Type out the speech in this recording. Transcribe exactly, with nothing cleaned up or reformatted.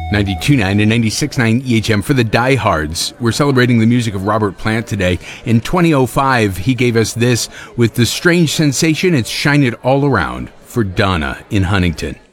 ninety-two point nine and ninety-six point nine E H M for the diehards. We're celebrating the music of Robert Plant today. In twenty oh five, he gave us this with the strange sensation, It's Shine It All Around for Donna in Huntington.